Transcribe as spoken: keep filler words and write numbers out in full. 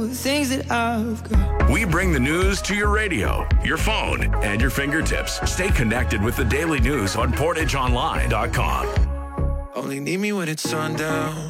things that I've got. We bring the news to your radio, your phone, and your fingertips. Stay connected with the daily news on portage online dot com. Only need me when it's sundown.